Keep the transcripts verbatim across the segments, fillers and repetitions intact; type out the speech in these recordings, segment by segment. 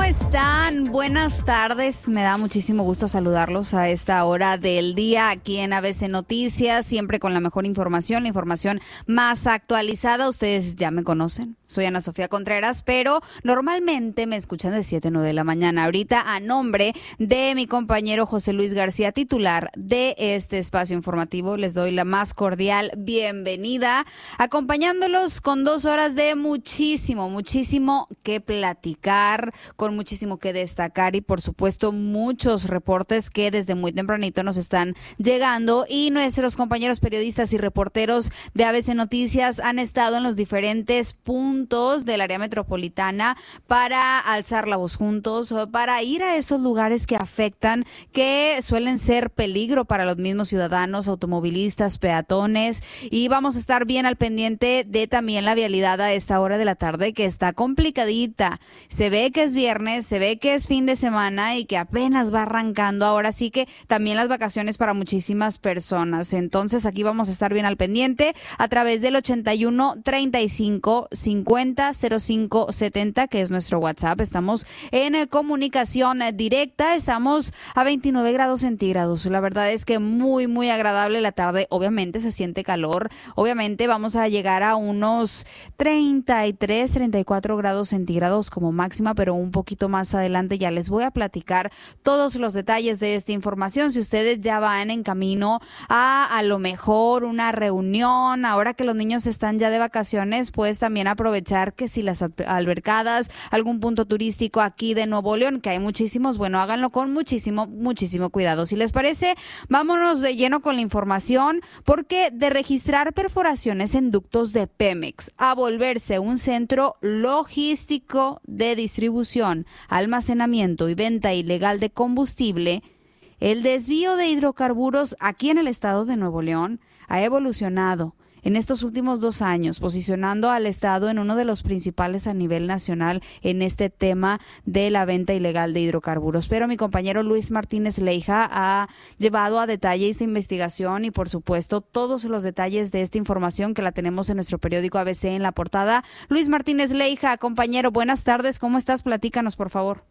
¿cómo están? Buenas tardes. Me da muchísimo gusto saludarlos a esta hora del día aquí en A B C Noticias, siempre con la mejor información, la información más actualizada. Ustedes ya me conocen. Soy Ana Sofía Contreras, pero normalmente me escuchan de siete a nueve de la mañana. Ahorita, a nombre de mi compañero José Luis García, titular de este espacio informativo, les doy la más cordial bienvenida, acompañándolos con dos horas de muchísimo, muchísimo que platicar, con muchísimo que destacar y, por supuesto, muchos reportes que desde muy tempranito nos están llegando, y nuestros compañeros periodistas y reporteros de A B C Noticias han estado en los diferentes puntos del área metropolitana para alzar la voz juntos, para ir a esos lugares que afectan, que suelen ser peligro para los mismos ciudadanos, automovilistas, peatones, y vamos a estar bien al pendiente de también la vialidad a esta hora de la tarde, que está complicadita. Se ve que es viernes, se ve que es fin de semana y que apenas va arrancando. Ahora sí que también las vacaciones para muchísimas personas. Entonces aquí vamos a estar bien al pendiente a través del ochenta y uno, treinta y cinco, cincuenta, cero cinco setenta, que es nuestro WhatsApp. Estamos en comunicación directa, estamos a veintinueve grados centígrados. La verdad es que muy, muy agradable la tarde. Obviamente se siente calor. Obviamente vamos a llegar a unos treinta y tres, treinta y cuatro grados centígrados como máxima, pero un poquito más adelante ya les voy a platicar todos los detalles de esta información. Si ustedes ya van en camino a a lo mejor una reunión, ahora que los niños están ya de vacaciones, pues también aprovechar que si las albercadas, algún punto turístico aquí de Nuevo León, que hay muchísimos, bueno, háganlo con muchísimo, muchísimo cuidado. Si les parece, vámonos de lleno con la información, porque de registrar perforaciones en ductos de Pemex a volverse un centro logístico de distribución, almacenamiento y venta ilegal de combustible, el desvío de hidrocarburos aquí en el estado de Nuevo León ha evolucionado en estos últimos dos años, posicionando al estado en uno de los principales a nivel nacional en este tema de la venta ilegal de hidrocarburos. Pero mi compañero Luis Martínez Leija ha llevado a detalle esta investigación y, por supuesto, todos los detalles de esta información que la tenemos en nuestro periódico A B C en la portada. Luis Martínez Leija, compañero, buenas tardes. ¿Cómo estás? Platícanos, por favor.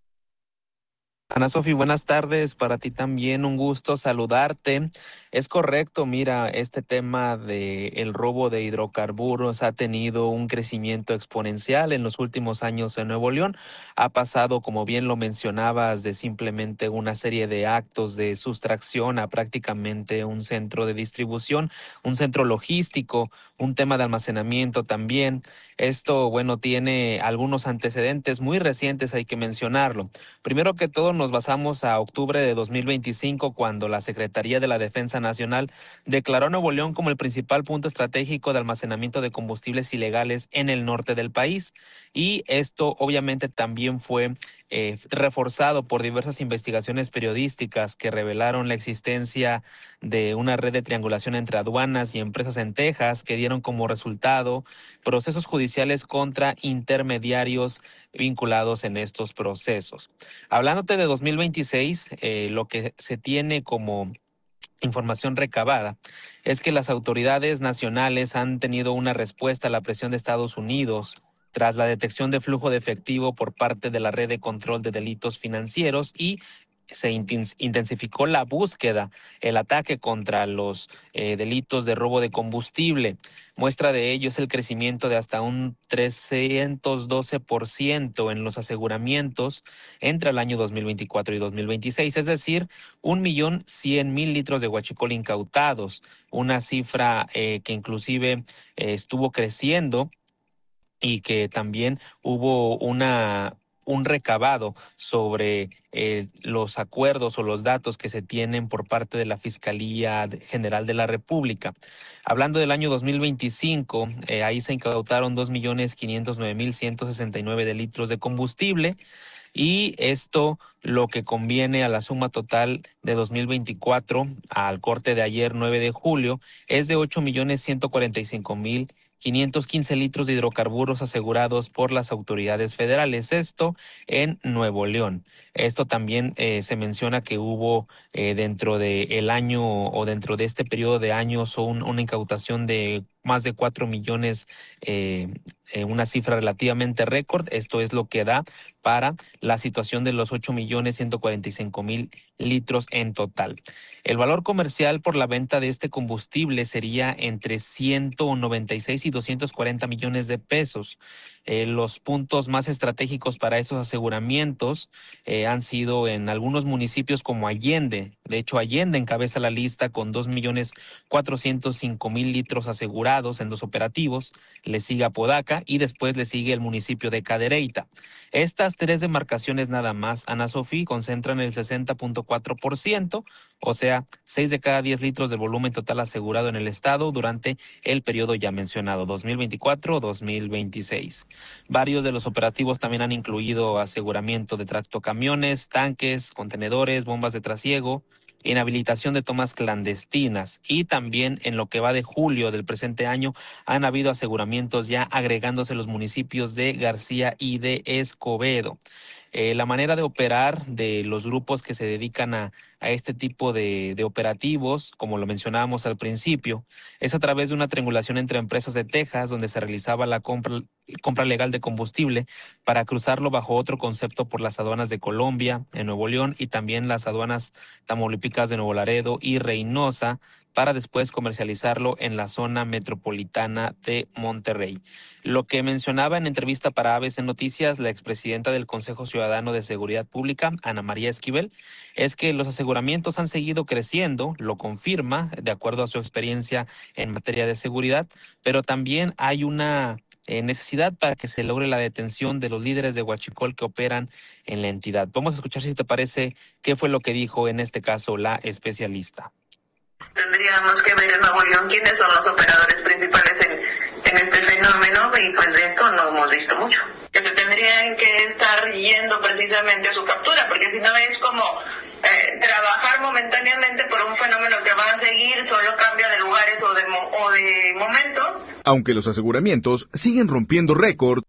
Ana Sofi, buenas tardes, para ti también un gusto saludarte. Es correcto, mira, este tema de el robo de hidrocarburos ha tenido un crecimiento exponencial en los últimos años en Nuevo León. Ha pasado, como bien lo mencionabas, de simplemente una serie de actos de sustracción a prácticamente un centro de distribución, un centro logístico, un tema de almacenamiento también. Esto, bueno, tiene algunos antecedentes muy recientes, hay que mencionarlo. Primero que todo, nos basamos a octubre de dos mil veinticinco, cuando la Secretaría de la Defensa Nacional declaró a Nuevo León como el principal punto estratégico de almacenamiento de combustibles ilegales en el norte del país. Y esto obviamente también fue eh, reforzado por diversas investigaciones periodísticas que revelaron la existencia de una red de triangulación entre aduanas y empresas en Texas, que dieron como resultado procesos judiciales contra intermediarios vinculados en estos procesos. Hablándote de dos mil veintiséis, eh, lo que se tiene como información recabada es que las autoridades nacionales han tenido una respuesta a la presión de Estados Unidos tras la detección de flujo de efectivo por parte de la red de control de delitos financieros, y se intensificó la búsqueda, el ataque contra los eh, delitos de robo de combustible. Muestra de ello es el crecimiento de hasta un trescientos doce por ciento en los aseguramientos entre el año dos mil veinticuatro y dos mil veintiséis, es decir, un millón cien mil litros de huachicol incautados, una cifra eh, que inclusive eh, estuvo creciendo, y que también hubo una un recabado sobre eh, los acuerdos o los datos que se tienen por parte de la Fiscalía General de la República. Hablando del año dos mil veinticinco, eh, ahí se incautaron dos millones quinientos nueve mil ciento sesenta y nueve de litros de combustible, y esto lo que conviene a la suma total de dos mil veinticuatro, al corte de ayer nueve de julio, es de ocho millones ciento cuarenta y cinco mil quinientos quince litros de hidrocarburos asegurados por las autoridades federales, esto en Nuevo León. Esto también eh, se menciona que hubo eh, dentro del año o dentro de este periodo de años un, una incautación de más de cuatro millones, eh, eh, una cifra relativamente récord. Esto es lo que da para la situación de los ocho millones ciento cuarenta y cinco mil litros en total. El valor comercial por la venta de este combustible sería entre ciento noventa y seis y doscientos cuarenta millones de pesos. Eh, los puntos más estratégicos para estos aseguramientos eh, han sido en algunos municipios como Allende. De hecho, Allende encabeza la lista con dos millones cuatrocientos cinco mil litros asegurados en dos operativos. Le sigue Apodaca y después le sigue el municipio de Cadereyta. Estas tres demarcaciones nada más, Ana Sofía, concentran el sesenta punto cuatro por ciento, o sea, seis de cada diez litros del volumen total asegurado en el estado durante el periodo ya mencionado, dos mil veinticuatro a dos mil veintiséis. Varios de los operativos también han incluido aseguramiento de tractocamiones, tanques, contenedores, bombas de trasiego, inhabilitación de tomas clandestinas, y también en lo que va de julio del presente año han habido aseguramientos ya agregándose los municipios de García y de Escobedo. Eh, la manera de operar de los grupos que se dedican a, a este tipo de, de operativos, como lo mencionábamos al principio, es a través de una triangulación entre empresas de Texas, donde se realizaba la compra, compra legal de combustible para cruzarlo bajo otro concepto por las aduanas de Colombia, en Nuevo León, y también las aduanas tamaulipecanas de Nuevo Laredo y Reynosa, para después comercializarlo en la zona metropolitana de Monterrey. Lo que mencionaba en entrevista para A B C Noticias la expresidenta del Consejo Ciudadano de Seguridad Pública, Ana María Esquivel, es que los aseguramientos han seguido creciendo, lo confirma de acuerdo a su experiencia en materia de seguridad, pero también hay una eh, necesidad para que se logre la detención de los líderes de huachicol que operan en la entidad. Vamos a escuchar, si te parece, qué fue lo que dijo en este caso la especialista. Tendríamos que ver en Nuevo León quiénes son los operadores principales en, en este fenómeno, y pues de esto no hemos visto mucho. Que se tendrían que estar yendo precisamente a su captura, porque si no es como eh, trabajar momentáneamente por un fenómeno que va a seguir, solo cambia de lugares o de, o de momento. Aunque los aseguramientos siguen rompiendo récord.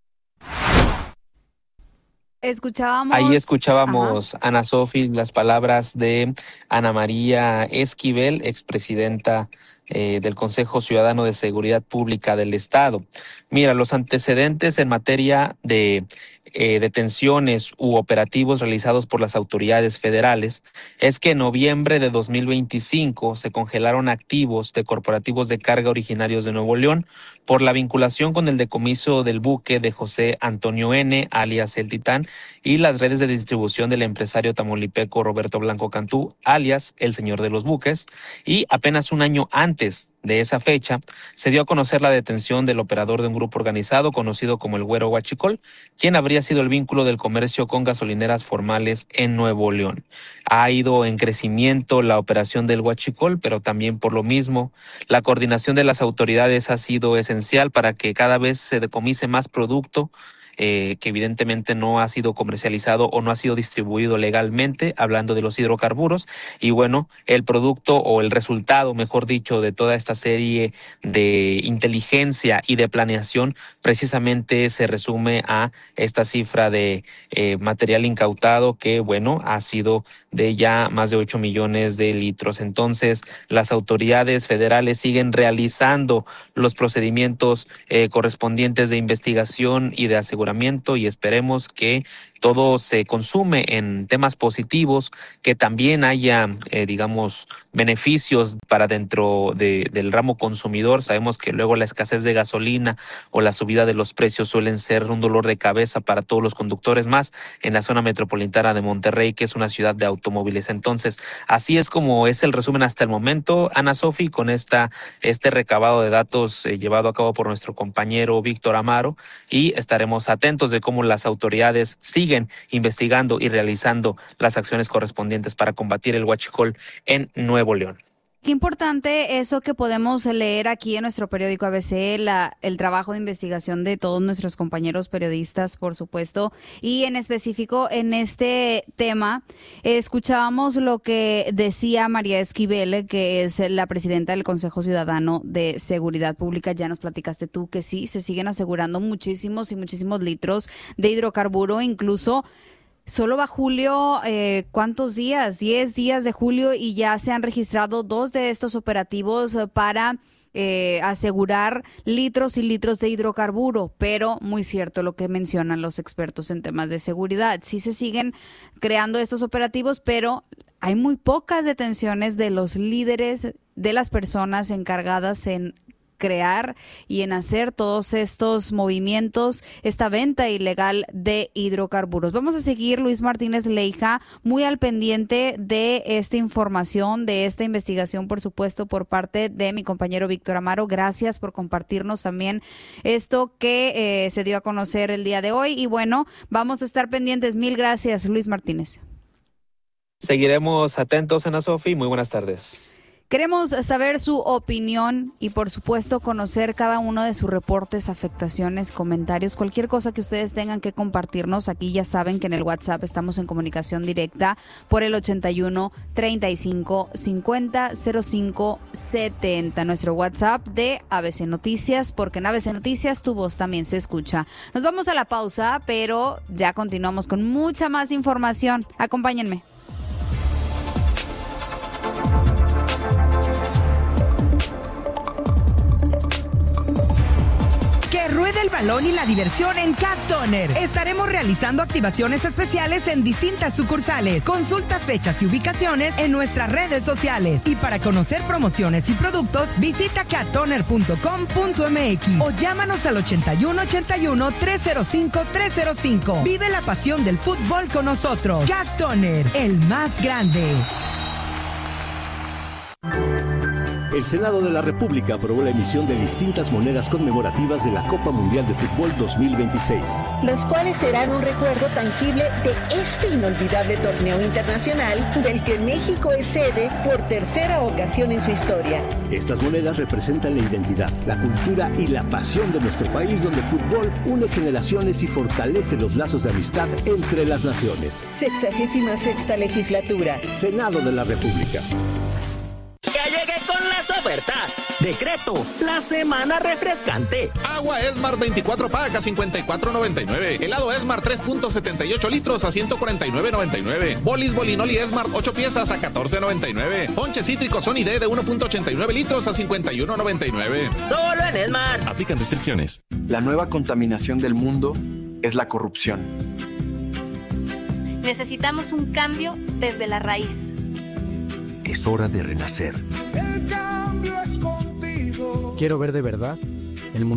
Escuchábamos. Ahí escuchábamos, Ajá. Ana Sofía, las palabras de Ana María Esquivel, expresidenta eh, del Consejo Ciudadano de Seguridad Pública del Estado. Mira, los antecedentes en materia de eh, detenciones u operativos realizados por las autoridades federales es que en noviembre de dos mil veinticinco se congelaron activos de corporativos de carga originarios de Nuevo León por la vinculación con el decomiso del buque de José Antonio N., alias El Titán, y las redes de distribución del empresario tamaulipeco Roberto Blanco Cantú, alias El Señor de los Buques, y apenas un año antes de esa fecha se dio a conocer la detención del operador de un grupo organizado conocido como el Güero Huachicol, quien habría sido el vínculo del comercio con gasolineras formales en Nuevo León. Ha ido en crecimiento la operación del Huachicol, pero también por lo mismo la coordinación de las autoridades ha sido esencial para que cada vez se decomise más producto Eh, que evidentemente no ha sido comercializado o no ha sido distribuido legalmente, hablando de los hidrocarburos. Y bueno, el producto o el resultado, mejor dicho, de toda esta serie de inteligencia y de planeación precisamente se resume a esta cifra de eh, material incautado que, bueno, ha sido de ya más de ocho millones de litros. Entonces, las autoridades federales siguen realizando los procedimientos eh, correspondientes de investigación y de aseguramiento, y esperemos que todo se consume en temas positivos, que también haya, eh, digamos, beneficios para dentro de, del ramo consumidor. Sabemos que luego la escasez de gasolina o la subida de los precios suelen ser un dolor de cabeza para todos los conductores, más en la zona metropolitana de Monterrey, que es una ciudad de automóviles. Entonces, así es como es el resumen hasta el momento, Ana Sofía, con esta este recabado de datos eh, llevado a cabo por nuestro compañero Víctor Amaro, y estaremos atentos de cómo las autoridades siguen investigando y realizando las acciones correspondientes para combatir el huachicol en Nuevo León. Qué importante eso que podemos leer aquí en nuestro periódico A B C, la, el trabajo de investigación de todos nuestros compañeros periodistas, por supuesto, y en específico en este tema escuchábamos lo que decía María Esquivel, que es la presidenta del Consejo Ciudadano de Seguridad Pública. Ya nos platicaste tú que sí, se siguen asegurando muchísimos y muchísimos litros de hidrocarburo, incluso solo va julio, eh, ¿cuántos días? Diez días de julio, y ya se han registrado dos de estos operativos para eh, asegurar litros y litros de hidrocarburo, pero muy cierto lo que mencionan los expertos en temas de seguridad. Sí se siguen creando estos operativos, pero hay muy pocas detenciones de los líderes, de las personas encargadas en crear y en hacer todos estos movimientos, esta venta ilegal de hidrocarburos. Vamos a seguir, Luis Martínez Leija, muy al pendiente de esta información, de esta investigación, por supuesto, por parte de mi compañero Víctor Amaro. Gracias por compartirnos también esto que eh, se dio a conocer el día de hoy. Y bueno, vamos a estar pendientes. Mil gracias, Luis Martínez. Seguiremos atentos, Ana Sofi. Muy buenas tardes. Queremos saber su opinión y, por supuesto, conocer cada uno de sus reportes, afectaciones, comentarios, cualquier cosa que ustedes tengan que compartirnos. Aquí ya saben que en el WhatsApp estamos en comunicación directa por el ochenta y uno, treinta y cinco, cincuenta, cero cinco, setenta. Nuestro WhatsApp de A B C Noticias, porque en A B C Noticias tu voz también se escucha. Nos vamos a la pausa, pero ya continuamos con mucha más información. Acompáñenme. Que ruede el balón y la diversión en Cat Toner. Estaremos realizando activaciones especiales en distintas sucursales. Consulta fechas y ubicaciones en nuestras redes sociales. Y para conocer promociones y productos, visita cat toner punto com punto m x o llámanos al ochenta y uno, ochenta y uno, trescientos cinco, trescientos cinco. Vive la pasión del fútbol con nosotros. Cat Toner, el más grande. El Senado de la República aprobó la emisión de distintas monedas conmemorativas de la Copa Mundial de Fútbol dos mil veintiséis. Las cuales serán un recuerdo tangible de este inolvidable torneo internacional del que México es sede por tercera ocasión en su historia. Estas monedas representan la identidad, la cultura y la pasión de nuestro país, donde el fútbol une generaciones y fortalece los lazos de amistad entre las naciones. Sexagésima sexta legislatura. Senado de la República. Ya llegué con las ofertas. Decreto, la semana refrescante. Agua Esmar veinticuatro pack a cincuenta y cuatro noventa y nueve. Helado Esmar tres punto setenta y ocho litros a ciento cuarenta y nueve noventa y nueve. Bolis Bolinoli Esmar ocho piezas a catorce noventa y nueve. Ponche cítrico Sony D de uno punto ochenta y nueve litros a cincuenta y uno noventa y nueve. Solo en Esmar. Aplican restricciones. La nueva contaminación del mundo es la corrupción. Necesitamos un cambio desde la raíz. Es hora de renacer. El cambio es contigo. Quiero ver de verdad